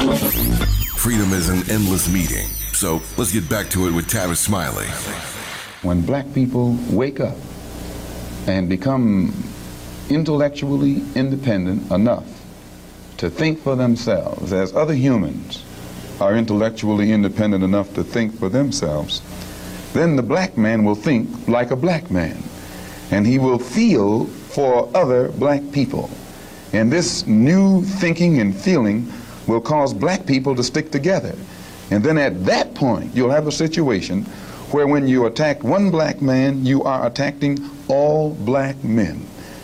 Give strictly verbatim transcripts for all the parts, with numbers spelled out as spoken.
Freedom is an endless meeting, so let's get back to it with Tavis Smiley. When black people wake up and become intellectually independent enough to think for themselves, as other humans are intellectually independent enough to think for themselves, then the black man will think like a black man, and he will feel for other black people. And this new thinking and feeling will cause black people to stick together. And then at that point, you'll have a situation where when you attack one black man, you are attacking all black men.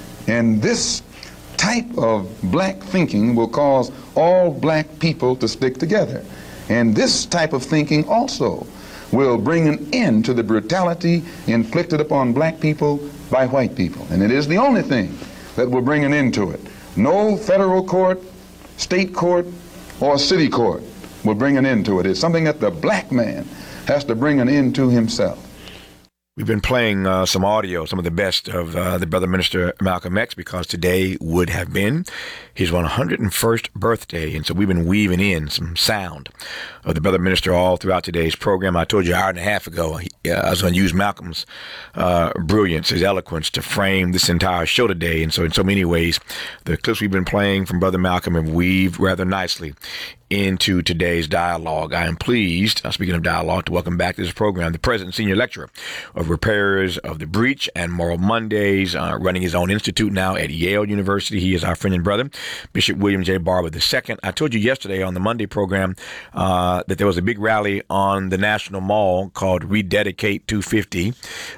And this type of black thinking will cause all black people to stick together. And this type of thinking also will bring an end to the brutality inflicted upon black people by white people. And it is the only thing that will bring an end to it. No federal court, state court, or city court will bring an end to it. It's something that the black man has to bring an end to himself. We've been playing uh, some audio, some of the best of uh, the brother minister Malcolm X, because today would have been his one hundred first birthday. And so we've been weaving in some sound of the brother minister all throughout today's program. I told you an hour and a half ago, he, uh, I was going to use Malcolm's uh, brilliance, his eloquence to frame this entire show today. And so in so many ways, the clips we've been playing from brother Malcolm have weaved rather nicely into today's dialogue. I am pleased, uh, speaking of dialogue, to welcome back to this program the President and Senior Lecturer of Repairers of the Breach and Moral Mondays, uh, running his own institute now at Yale University. He is our friend and brother, Bishop William J. Barber the second. I told you yesterday on the Monday program uh, that there was a big rally on the National Mall called Rededicate two fifty,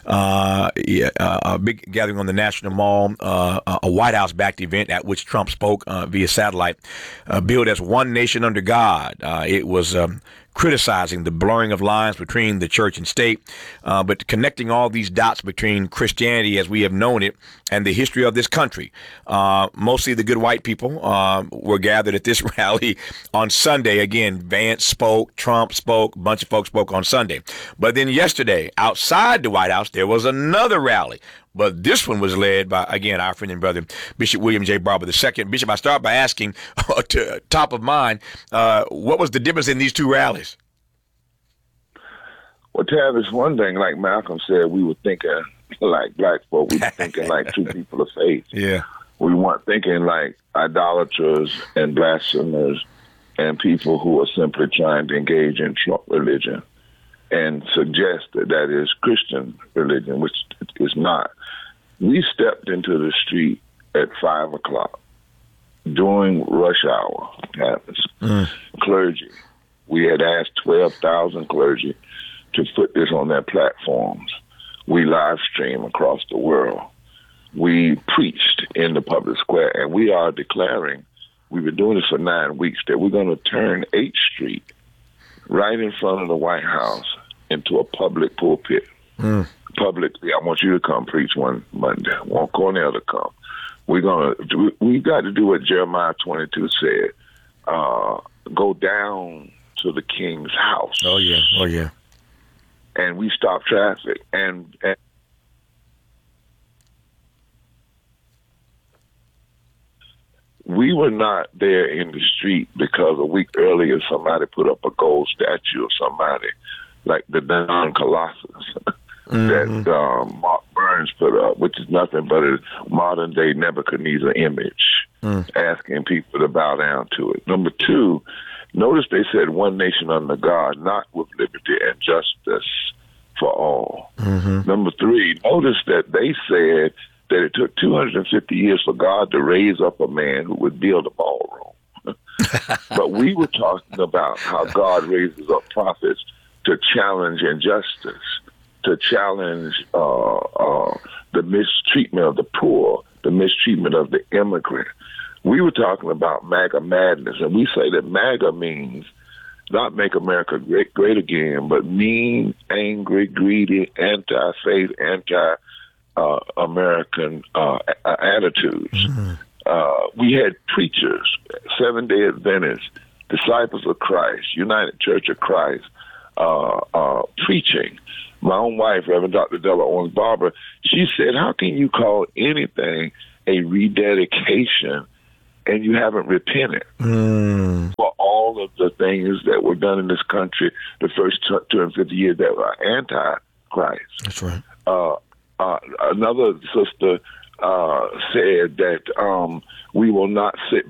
uh, a big gathering on the National Mall, uh, a White House-backed event at which Trump spoke uh, via satellite, uh, billed as One Nation Under God. Uh, it was um, criticizing the blurring of lines between the church and state, uh, but connecting all these dots between Christianity as we have known it and the history of this country. Uh, mostly the good white people uh, were gathered at this rally on Sunday. Again, Vance spoke, Trump spoke, a bunch of folks spoke on Sunday. But then yesterday, outside the White House, there was another rally. But this one was led by, again, our friend and brother, Bishop William J. Barber the second. Bishop, I start by asking, to top of mind, uh, what was the difference in these two rallies? Well, Tavis, one thing, like Malcolm said, we were thinking like black folk. We were thinking like two people of faith. Yeah. We weren't thinking like idolaters and blasphemers and people who are simply trying to engage in Trump religion and suggest that that is Christian religion, which it is not. We stepped into the street at five o'clock during rush hour, Tavis. Mm. Clergy. We had asked twelve thousand clergy to put this on their platforms. We live stream across the world. We preached in the public square, and we are declaring, we've been doing this for nine weeks, that we're going to turn eighth Street right in front of the White House into a public pulpit. Mm. Publicly, I want you to come preach one Monday. I want Cornell to come. We're going to do, we got to do what Jeremiah twenty-two said, uh, go down to the king's house. Oh, yeah. Oh, yeah. And we stop traffic. And, and we were not there in the street because a week earlier somebody put up a gold statue of somebody like the Don Colossus mm-hmm. that um, Mark Burns put up, which is nothing but a modern-day Nebuchadnezzar image, mm. asking people to bow down to it. Number two, notice they said one nation under God, not with liberty and justice for all. Mm-hmm. Number three, notice that they said that it took two hundred fifty years for God to raise up a man who would build a ballroom. But we were talking about how God raises up prophets to challenge injustice, to challenge uh, uh, the mistreatment of the poor, the mistreatment of the immigrant. We were talking about MAGA madness, and we say that MAGA means not make America great, great again, but mean, angry, greedy, anti-faith, anti-American uh, uh, attitudes. Mm-hmm. Uh, we had preachers, Seventh-day Adventists, Disciples of Christ, United Church of Christ, uh, uh, preaching. My own wife, Reverend Doctor Della Owens Barber, she said, how can you call anything a rededication and you haven't repented Mm. for all of the things that were done in this country the first two hundred fifty years that were anti-Christ. That's right. Uh, uh, another sister uh, said that um, we will not sit